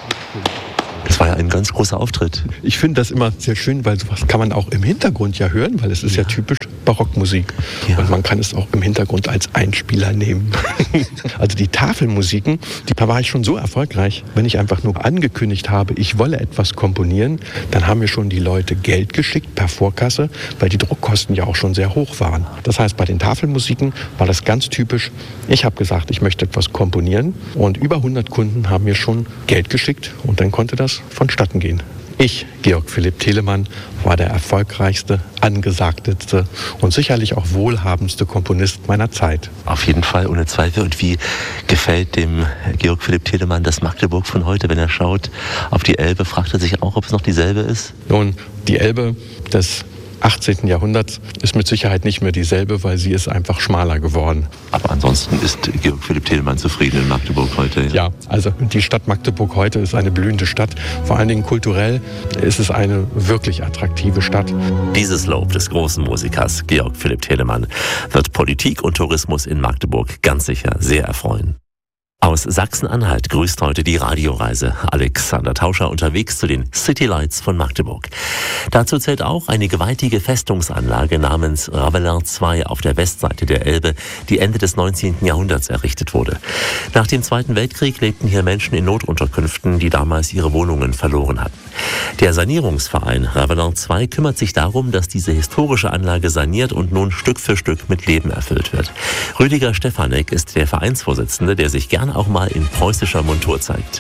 Das war ja ein ganz großer Auftritt. Ich finde das immer sehr schön, weil sowas kann man auch im Hintergrund ja hören, weil es ist ja typisch Barockmusik. Ja. Und man kann es auch im Hintergrund als Einspieler nehmen. Also die Tafelmusiken, da war ich schon so erfolgreich. Wenn ich einfach nur angekündigt habe, ich wolle etwas komponieren, dann haben mir schon die Leute Geld geschickt per Vorkasse, weil die Druckkosten ja auch schon sehr hoch waren. Das heißt, bei den Tafelmusiken war das ganz typisch. Ich habe gesagt, ich möchte etwas komponieren und über 100 Kunden haben mir schon Geld geschickt und dann konnte das vonstatten gehen. Ich, Georg Philipp Telemann, war der erfolgreichste, angesagteste und sicherlich auch wohlhabendste Komponist meiner Zeit. Auf jeden Fall, ohne Zweifel. Und wie gefällt dem Georg Philipp Telemann das Magdeburg von heute? Wenn er schaut auf die Elbe, fragt er sich auch, ob es noch dieselbe ist? Nun, die Elbe des 18. Jahrhunderts ist mit Sicherheit nicht mehr dieselbe, weil sie ist einfach schmaler geworden. Aber ansonsten ist Georg Philipp Telemann zufrieden in Magdeburg heute? Ja, also die Stadt Magdeburg heute ist eine blühende Stadt. Vor allen Dingen kulturell ist es eine wirklich attraktive Stadt. Dieses Lob des großen Musikers Georg Philipp Telemann wird Politik und Tourismus in Magdeburg ganz sicher sehr erfreuen. Aus Sachsen-Anhalt grüßt heute die Radioreise Alexander Tauscher unterwegs zu den City Lights von Magdeburg. Dazu zählt auch eine gewaltige Festungsanlage namens Ravelin II auf der Westseite der Elbe, die Ende des 19. Jahrhunderts errichtet wurde. Nach dem Zweiten Weltkrieg lebten hier Menschen in Notunterkünften, die damals ihre Wohnungen verloren hatten. Der Sanierungsverein Ravelin II kümmert sich darum, dass diese historische Anlage saniert und nun Stück für Stück mit Leben erfüllt wird. Rüdiger Stefanek ist der Vereinsvorsitzende, der sich gerne auch mal in preußischer Montur zeigt.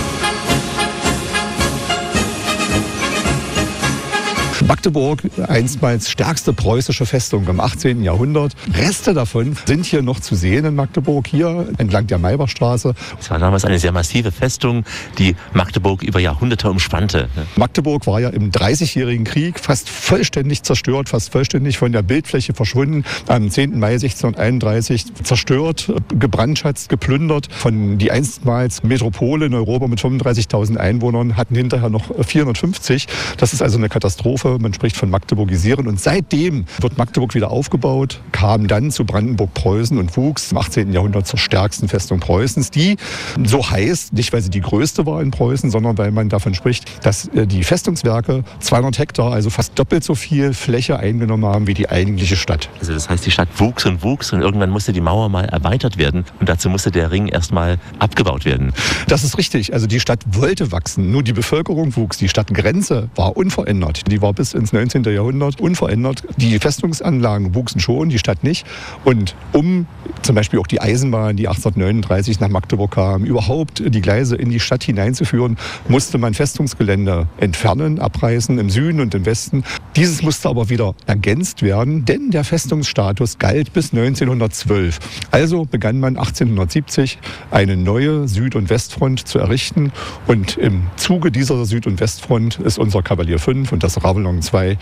Magdeburg, einstmals stärkste preußische Festung im 18. Jahrhundert. Reste davon sind hier noch zu sehen in Magdeburg, hier entlang der Maybachstraße. Es war damals eine sehr massive Festung, die Magdeburg über Jahrhunderte umspannte. Magdeburg war ja im Dreißigjährigen Krieg fast vollständig zerstört, fast vollständig von der Bildfläche verschwunden. Am 10. Mai 1631 zerstört, gebrandschatzt, geplündert. Von die einstmals Metropole in Europa mit 35.000 Einwohnern hatten hinterher noch 450. Das ist also eine Katastrophe. Man spricht von Magdeburgisieren und seitdem wird Magdeburg wieder aufgebaut, kam dann zu Brandenburg-Preußen und wuchs im 18. Jahrhundert zur stärksten Festung Preußens, die so heißt, nicht weil sie die größte war in Preußen, sondern weil man davon spricht, dass die Festungswerke 200 Hektar, also fast doppelt so viel Fläche eingenommen haben wie die eigentliche Stadt. Also das heißt, die Stadt wuchs und irgendwann musste die Mauer mal erweitert werden und dazu musste der Ring erstmal abgebaut werden. Das ist richtig, also die Stadt wollte wachsen, nur die Bevölkerung wuchs, die Stadtgrenze war unverändert, die war bis ins 19. Jahrhundert unverändert. Die Festungsanlagen wuchsen schon, die Stadt nicht. Und um zum Beispiel auch die Eisenbahn, die 1839 nach Magdeburg kam, überhaupt die Gleise in die Stadt hineinzuführen, musste man Festungsgelände entfernen, abreißen im Süden und im Westen. Dieses musste aber wieder ergänzt werden, denn der Festungsstatus galt bis 1912. Also begann man 1870 eine neue Süd- und Westfront zu errichten. Und im Zuge dieser Süd- und Westfront ist unser Kavalier 5 und das Ravelin II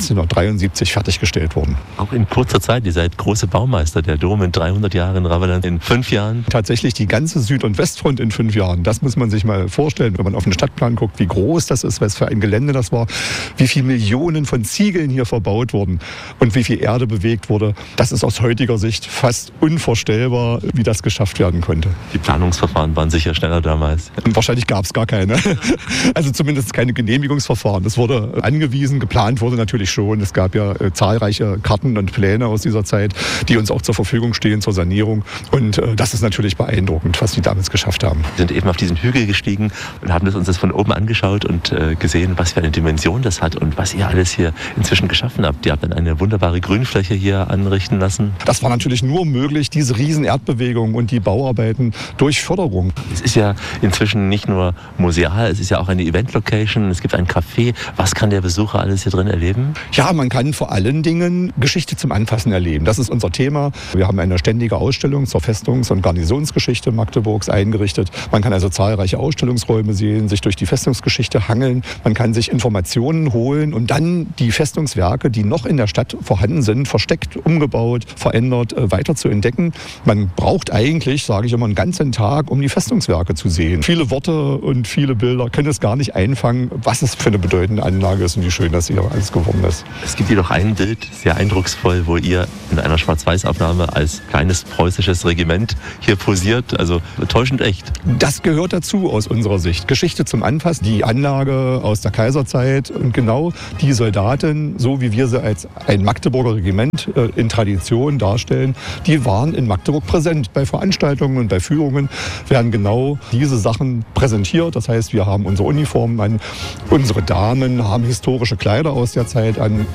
1873 fertiggestellt worden. Auch in kurzer Zeit, ihr seid große Baumeister, der Dom in 300 Jahren, Ravelin in 5 Jahren. Tatsächlich die ganze Süd- und Westfront in 5 Jahren, das muss man sich mal vorstellen, wenn man auf den Stadtplan guckt, wie groß das ist, was für ein Gelände das war, wie viele Millionen von Ziegeln hier verbaut wurden und wie viel Erde bewegt wurde. Das ist aus heutiger Sicht fast unvorstellbar, wie das geschafft werden konnte. Die Planungsverfahren waren sicher schneller damals. Und wahrscheinlich gab es gar keine. Also zumindest keine Genehmigungsverfahren. Das wurde angewiesen, geplant wurde natürlich schon. Es gab ja zahlreiche Karten und Pläne aus dieser Zeit, die uns auch zur Verfügung stehen zur Sanierung. Und das ist natürlich beeindruckend, was die damals geschafft haben. Wir sind eben auf diesen Hügel gestiegen und haben uns das von oben angeschaut und gesehen, was für eine Dimension das hat und was ihr alles hier inzwischen geschaffen habt. Ihr habt dann eine wunderbare Grünfläche hier anrichten lassen. Das war natürlich nur möglich, diese riesen Erdbewegungen und die Bauarbeiten durch Förderung. Es ist ja inzwischen nicht nur museal, es ist ja auch eine Event-Location, es gibt ein Café. Was kann der Besucher alles hier drin erleben? Ja, man kann vor allen Dingen Geschichte zum Anfassen erleben. Das ist unser Thema. Wir haben eine ständige Ausstellung zur Festungs- und Garnisonsgeschichte Magdeburgs eingerichtet. Man kann also zahlreiche Ausstellungsräume sehen, sich durch die Festungsgeschichte hangeln. Man kann sich Informationen holen und dann die Festungswerke, die noch in der Stadt vorhanden sind, versteckt, umgebaut, verändert, weiter zu entdecken. Man braucht eigentlich, sage ich immer, einen ganzen Tag, um die Festungswerke zu sehen. Viele Worte und viele Bilder können es gar nicht einfangen, was es für eine bedeutende Anlage ist und wie schön das das hier alles geworden ist. Es gibt jedoch ein Bild, sehr eindrucksvoll, wo ihr in einer Schwarz-Weiß-Aufnahme als kleines preußisches Regiment hier posiert. Also täuschend echt. Das gehört dazu aus unserer Sicht. Geschichte zum Anfassen, die Anlage aus der Kaiserzeit und genau die Soldaten, so wie wir sie als ein Magdeburger Regiment in Tradition darstellen, die waren in Magdeburg präsent. Bei Veranstaltungen und bei Führungen werden genau diese Sachen präsentiert. Das heißt, wir haben unsere Uniformen an, unsere Damen haben historische Kleider aus der Zeit an.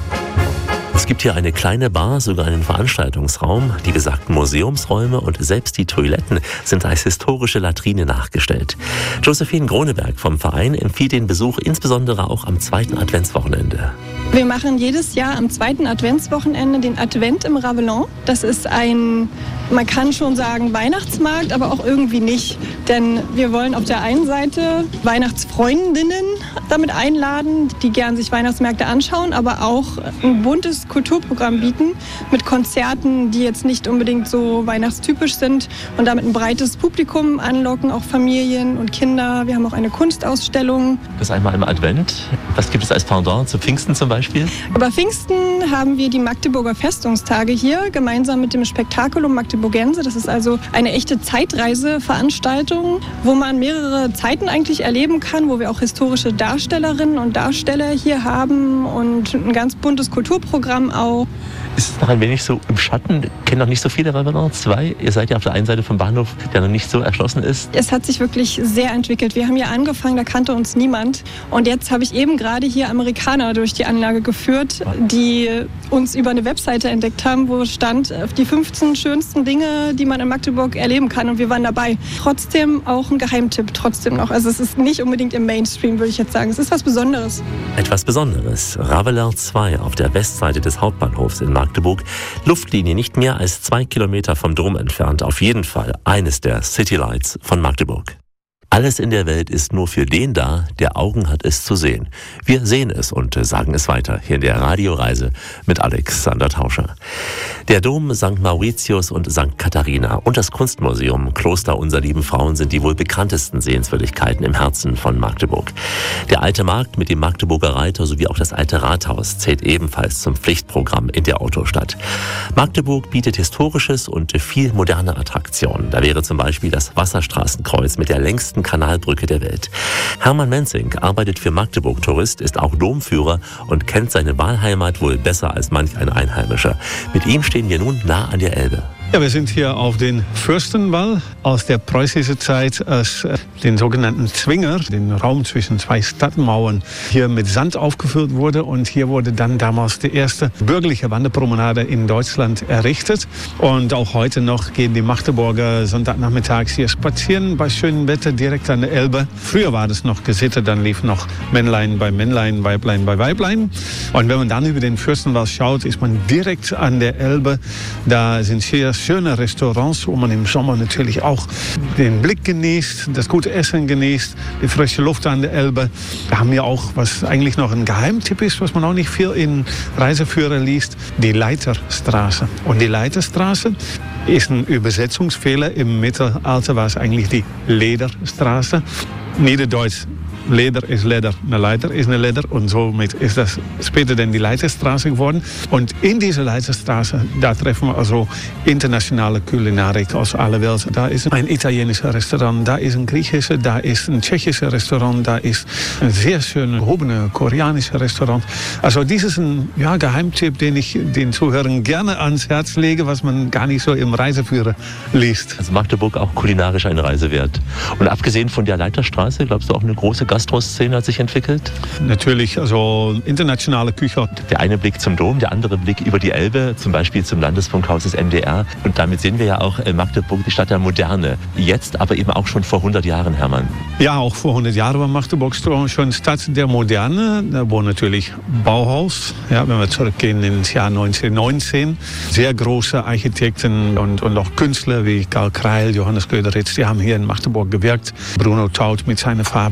Es gibt hier eine kleine Bar, sogar einen Veranstaltungsraum. Die besagten Museumsräume und selbst die Toiletten sind als historische Latrine nachgestellt. Josephine Groneberg vom Verein empfiehlt den Besuch insbesondere auch am 2. Adventswochenende. Wir machen jedes Jahr am 2. Adventswochenende den Advent im Ravelin. Das ist ein, man kann schon sagen, Weihnachtsmarkt, aber auch irgendwie nicht. Denn wir wollen auf der einen Seite Weihnachtsfreundinnen damit einladen, die gern sich Weihnachtsmärkte anschauen, aber auch ein buntes Kulturprogramm bieten mit Konzerten, die jetzt nicht unbedingt so weihnachtstypisch sind und damit ein breites Publikum anlocken, auch Familien und Kinder. Wir haben auch eine Kunstausstellung. Das einmal im Advent. Was gibt es als Pendant zu Pfingsten zum Beispiel? Über Pfingsten haben wir die Magdeburger Festungstage hier, gemeinsam mit dem Spektakulum Magdeburgense. Das ist also eine echte Zeitreiseveranstaltung, wo man mehrere Zeiten eigentlich erleben kann, wo wir auch historische Darstellerinnen und Darsteller hier haben und ein ganz buntes Kulturprogramm auch. Ist es noch ein wenig so im Schatten? Kennen noch nicht so viele Ravelin 2. Ihr seid ja auf der einen Seite vom Bahnhof, der noch nicht so erschlossen ist. Es hat sich wirklich sehr entwickelt. Wir haben hier angefangen, da kannte uns niemand. Und jetzt habe ich eben gerade hier Amerikaner durch die Anlage geführt, die uns über eine Webseite entdeckt haben, wo stand, die 15 schönsten Dinge, die man in Magdeburg erleben kann. Und wir waren dabei. Trotzdem auch ein Geheimtipp, trotzdem noch. Also es ist nicht unbedingt im Mainstream, würde ich jetzt sagen. Es ist was Besonderes. Etwas Besonderes. Ravelin 2 auf der Westseite des Hauptbahnhofs in Magdeburg. Luftlinie nicht mehr als 2 Kilometer vom Dom entfernt. Auf jeden Fall eines der Citylights von Magdeburg. Alles in der Welt ist nur für den da, der Augen hat, es zu sehen. Wir sehen es und sagen es weiter hier in der Radioreise mit Alexander Tauscher. Der Dom St. Mauritius und St. Katharina und das Kunstmuseum Kloster Unser Lieben Frauen sind die wohl bekanntesten Sehenswürdigkeiten im Herzen von Magdeburg. Der alte Markt mit dem Magdeburger Reiter sowie auch das alte Rathaus zählt ebenfalls zum Pflichtprogramm in der Autostadt. Magdeburg bietet historisches und viel moderne Attraktionen. Da wäre zum Beispiel das Wasserstraßenkreuz mit der längsten Kanalbrücke der Welt. Hermann Menzing arbeitet für Magdeburg Tourist, ist auch Domführer und kennt seine Wahlheimat wohl besser als manch ein Einheimischer. Mit ihm stehen wir nun nah an der Elbe. Ja, wir sind hier auf den Fürstenwall aus der preußischen Zeit, als den sogenannten Zwinger, den Raum zwischen zwei Stadtmauern, hier mit Sand aufgefüllt wurde. Und hier wurde dann damals die erste bürgerliche Wanderpromenade in Deutschland errichtet. Und auch heute noch gehen die Magdeburger Sonntagnachmittags hier spazieren bei schönem Wetter direkt an der Elbe. Früher war das noch gesittet, dann lief noch Männlein bei Männlein, Weiblein bei Weiblein. Und wenn man dann über den Fürstenwall schaut, ist man direkt an der Elbe. Da sind sehr schöne Restaurants, wo man im Sommer natürlich auch den Blick genießt, das gute Essen genießt, die frische Luft an der Elbe. Wir haben ja auch, was eigentlich noch ein Geheimtipp ist, was man auch nicht viel in Reiseführer liest, die Leiterstraße. Und die Leiterstraße ist ein Übersetzungsfehler. Im Mittelalter war es eigentlich die Lederstraße. Niederdeutsch Leder ist Leder, eine Leiter ist eine Leder und somit ist das später dann die Leiterstraße geworden. Und in dieser Leiterstraße, da treffen wir also internationale Kulinarik aus aller Welt. Da ist ein italienisches Restaurant, da ist ein griechisches, da ist ein tschechisches Restaurant, da ist ein sehr schön gehobenes koreanisches Restaurant. Also dies ist ein Geheimtipp, den ich den Zuhörern gerne ans Herz lege, was man gar nicht so im Reiseführer liest. Also Magdeburg auch kulinarisch eine Reise wert. Und abgesehen von der Leiterstraße, glaubst du auch eine große Gastroszene hat sich entwickelt? Natürlich, also internationale Küche. Der eine Blick zum Dom, der andere Blick über die Elbe, zum Beispiel zum Landesfunkhaus des MDR. Und damit sehen wir ja auch Magdeburg, die Stadt der Moderne. Jetzt, aber eben auch schon vor 100 Jahren, Hermann. Ja, auch vor 100 Jahren war Magdeburg schon Stadt der Moderne. Da war natürlich Bauhaus. Ja, wenn wir zurückgehen ins Jahr 1919. Sehr große Architekten und auch Künstler wie Karl Kreil, Johannes Göderitz, die haben hier in Magdeburg gewirkt. Bruno Taut mit seiner Farbenlehre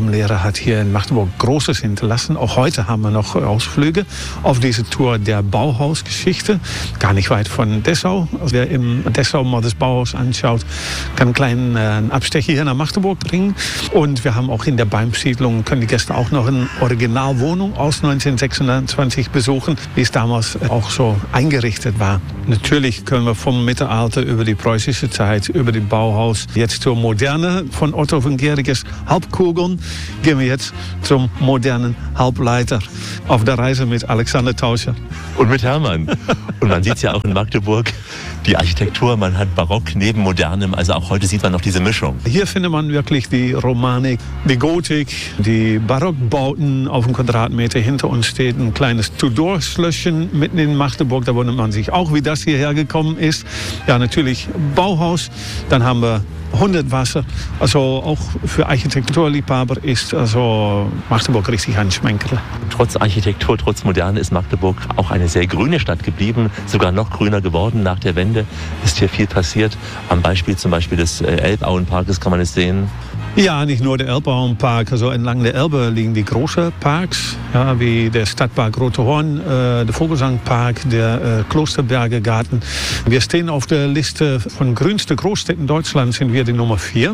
hat hier in Magdeburg Großes hinterlassen. Auch heute haben wir noch Ausflüge auf diese Tour der Bauhausgeschichte. Gar nicht weit von Dessau. Wer im Dessau mal das Bauhaus anschaut, kann einen kleinen Abstecher hier nach Magdeburg bringen. Und wir haben auch in der Beimsiedlung, können die Gäste auch noch eine Originalwohnung aus 1926 besuchen, wie es damals auch so eingerichtet war. Natürlich können wir vom Mittelalter über die preußische Zeit, über die Bauhaus, jetzt zur Moderne von Otto von Guericke's Halbkugeln, gehen wir jetzt zum modernen Halbleiter auf der Reise mit Alexander Tauscher. Und mit Hermann. Und man sieht es ja auch in Magdeburg, die Architektur, man hat Barock neben Modernem, also auch heute sieht man noch diese Mischung. Hier findet man wirklich die Romanik, die Gotik, die Barockbauten auf dem Quadratmeter. Hinter uns steht ein kleines Tudor-Schlösschen mitten in Magdeburg, da wundert man sich auch, wie das hierher gekommen ist. Ja, natürlich Bauhaus, dann haben wir Hundertwasser, also auch für Architekturliebhaber ist also Magdeburg richtig ein Schmankerl. Trotz Architektur, trotz Moderne ist Magdeburg auch eine sehr grüne Stadt geblieben, sogar noch grüner geworden. Nach der Wende ist hier viel passiert. Am Beispiel zum Beispiel des Elbauenparkes kann man es sehen. Ja, nicht nur der Elbauenpark, also entlang der Elbe liegen die großen Parks, ja, wie der Stadtpark Rote Horn, der Vogelsangpark, der Klosterberger Garten. Wir stehen auf der Liste von grünsten Großstädten Deutschlands, sind wir die Nummer 4.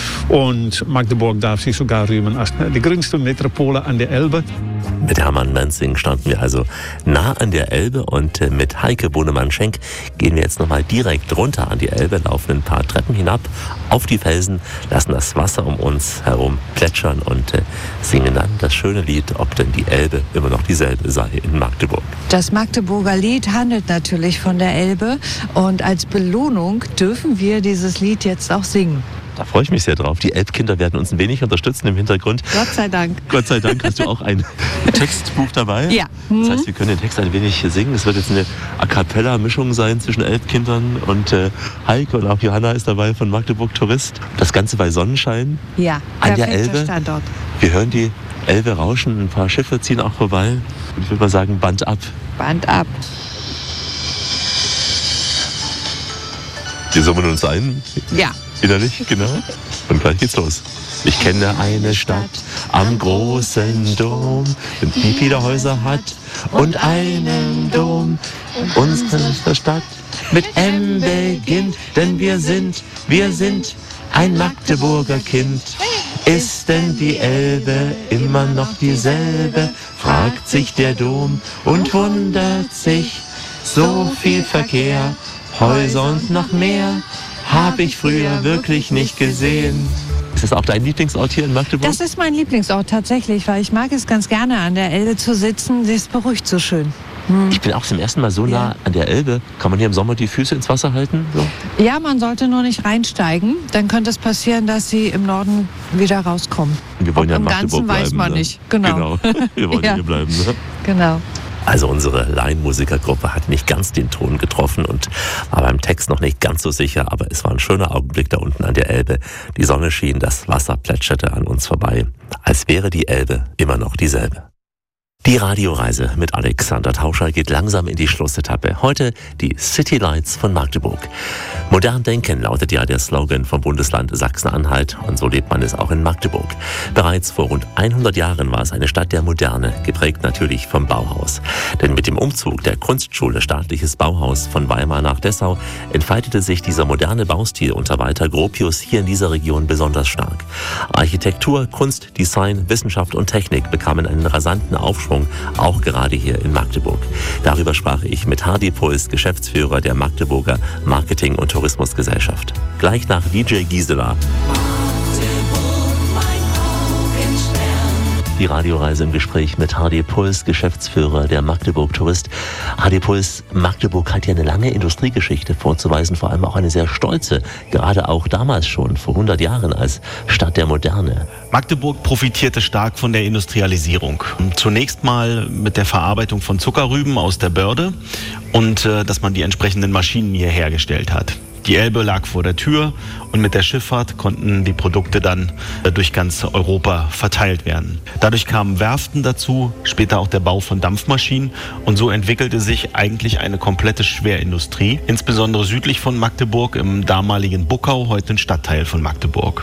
Und Magdeburg darf sich sogar rühmen als die grünste Metropole an der Elbe. Mit Hermann Menzing standen wir also nah an der Elbe und mit Heike Bohnemann-Schenk gehen wir jetzt nochmal direkt runter an die Elbe, laufen ein paar Treppen hinab auf die Felsen, lassen das Wasser um uns herum plätschern und singen dann das schöne Lied, ob denn die Elbe immer noch dieselbe sei in Magdeburg. Das Magdeburger Lied handelt natürlich von der Elbe und als Belohnung dürfen wir dieses Lied jetzt auch singen. Da freue ich mich sehr drauf. Die Elbkinder werden uns ein wenig unterstützen im Hintergrund. Gott sei Dank. Gott sei Dank hast du auch ein Textbuch dabei. Ja. Das heißt, wir können den Text ein wenig singen. Es wird jetzt eine A-Cappella-Mischung sein zwischen Elbkindern und Heike und auch Johanna ist dabei von Magdeburg Tourist. Das Ganze bei Sonnenschein. Ja, an der Elbe. Standort. Wir hören die Elbe rauschen, ein paar Schiffe ziehen auch vorbei. Und ich würde mal sagen, Band ab. Band ab. Wir summen uns ein. Ja. Innerlich, genau. Und gleich geht's los. Ich kenne eine Stadt am großen Dom, die viele Häuser hat und einen Dom. Unsere Stadt mit M beginnt, denn wir sind ein Magdeburger Kind. Ist denn die Elbe immer noch dieselbe, fragt sich der Dom und wundert sich. So viel Verkehr, Häuser und noch mehr habe ich früher wirklich nicht gesehen. Ist das auch dein Lieblingsort hier in Magdeburg? Das ist mein Lieblingsort tatsächlich, weil ich mag es ganz gerne, an der Elbe zu sitzen. Sie ist beruhigt so schön. Ich bin auch zum ersten Mal so nah an der Elbe. Kann man hier im Sommer die Füße ins Wasser halten? So? Ja, man sollte nur nicht reinsteigen. Dann könnte es passieren, dass sie im Norden wieder rauskommen. Wir wollen ja in Magdeburg Im Ganzen bleiben, weiß man ne? nicht. Genau. Wir wollen hier bleiben. Ne? Genau. Also unsere Laienmusikergruppe hat nicht ganz den Ton getroffen und war beim Text noch nicht ganz so sicher, aber es war ein schöner Augenblick da unten an der Elbe. Die Sonne schien, das Wasser plätscherte an uns vorbei, als wäre die Elbe immer noch dieselbe. Die Radioreise mit Alexander Tauscher geht langsam in die Schlussetappe. Heute die City Lights von Magdeburg. Modern denken lautet ja der Slogan vom Bundesland Sachsen-Anhalt und so lebt man es auch in Magdeburg. Bereits vor rund 100 Jahren war es eine Stadt der Moderne, geprägt natürlich vom Bauhaus. Denn mit dem Umzug der Kunstschule Staatliches Bauhaus von Weimar nach Dessau entfaltete sich dieser moderne Baustil unter Walter Gropius hier in dieser Region besonders stark. Architektur, Kunst, Design, Wissenschaft und Technik bekamen einen rasanten Aufschwung, auch gerade hier in Magdeburg. Darüber sprach ich mit Hardy Puls, Geschäftsführer der Magdeburger Marketing- und Tourismusgesellschaft. Gleich nach DJ Gisela. Die Radioreise im Gespräch mit Hardy Puls, Geschäftsführer der Magdeburg Tourist. Hardy Puls, Magdeburg hat ja eine lange Industriegeschichte vorzuweisen, vor allem auch eine sehr stolze, gerade auch damals schon, vor 100 Jahren als Stadt der Moderne. Magdeburg profitierte stark von der Industrialisierung. Zunächst mal mit der Verarbeitung von Zuckerrüben aus der Börde und dass man die entsprechenden Maschinen hier hergestellt hat. Die Elbe lag vor der Tür und mit der Schifffahrt konnten die Produkte dann durch ganz Europa verteilt werden. Dadurch kamen Werften dazu, später auch der Bau von Dampfmaschinen und so entwickelte sich eigentlich eine komplette Schwerindustrie, insbesondere südlich von Magdeburg im damaligen Buckau, heute ein Stadtteil von Magdeburg.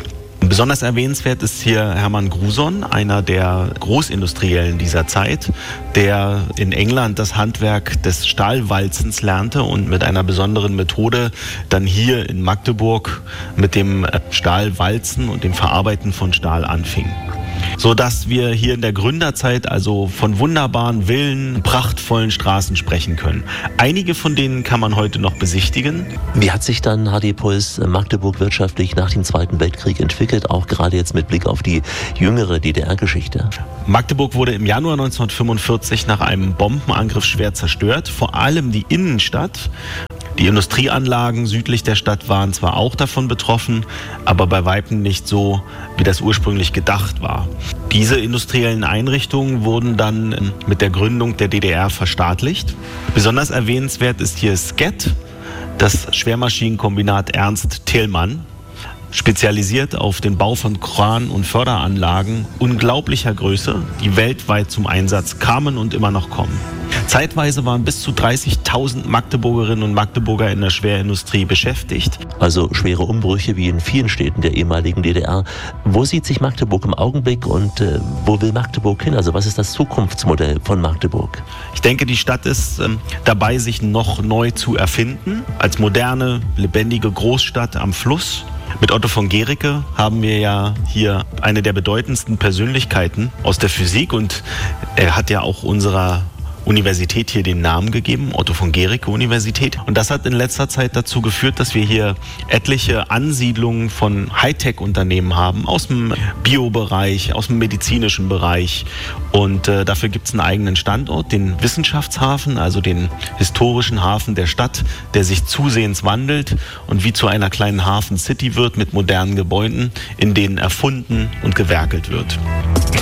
Besonders erwähnenswert ist hier Hermann Gruson, einer der Großindustriellen dieser Zeit, der in England das Handwerk des Stahlwalzens lernte und mit einer besonderen Methode dann hier in Magdeburg mit dem Stahlwalzen und dem Verarbeiten von Stahl anfing. Sodass wir hier in der Gründerzeit also von wunderbaren Villen, prachtvollen Straßen sprechen können. Einige von denen kann man heute noch besichtigen. Wie hat sich dann HD Puls Magdeburg wirtschaftlich nach dem Zweiten Weltkrieg entwickelt, auch gerade jetzt mit Blick auf die jüngere DDR-Geschichte? Magdeburg wurde im Januar 1945 nach einem Bombenangriff schwer zerstört, vor allem die Innenstadt. Die Industrieanlagen südlich der Stadt waren zwar auch davon betroffen, aber bei Weitem nicht so, wie das ursprünglich gedacht war. Diese industriellen Einrichtungen wurden dann mit der Gründung der DDR verstaatlicht. Besonders erwähnenswert ist hier Sket, das Schwermaschinenkombinat Ernst Thälmann, spezialisiert auf den Bau von Kran- und Förderanlagen unglaublicher Größe, die weltweit zum Einsatz kamen und immer noch kommen. Zeitweise waren bis zu 30.000 Magdeburgerinnen und Magdeburger in der Schwerindustrie beschäftigt. Also schwere Umbrüche wie in vielen Städten der ehemaligen DDR. Wo sieht sich Magdeburg im Augenblick und wo will Magdeburg hin? Also was ist das Zukunftsmodell von Magdeburg? Ich denke, die Stadt ist dabei, sich noch neu zu erfinden. Als moderne, lebendige Großstadt am Fluss. Mit Otto von Guericke haben wir ja hier eine der bedeutendsten Persönlichkeiten aus der Physik und er hat ja auch unserer Universität hier den Namen gegeben, Otto von Guericke Universität. Und das hat in letzter Zeit dazu geführt, dass wir hier etliche Ansiedlungen von Hightech-Unternehmen haben, aus dem Biobereich, aus dem medizinischen Bereich. Und dafür gibt es einen eigenen Standort, den Wissenschaftshafen, also den historischen Hafen der Stadt, der sich zusehends wandelt und wie zu einer kleinen Hafen-City wird mit modernen Gebäuden, in denen erfunden und gewerkelt wird.